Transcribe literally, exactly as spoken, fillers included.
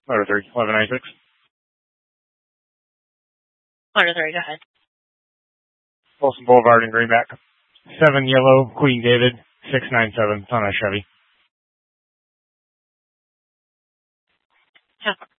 Letter three, eleven ninety-six. Letter three, go ahead. Folsom Boulevard in Greenback. Seven yellow, Queen David, six nine seven, on a Chevy. Yeah.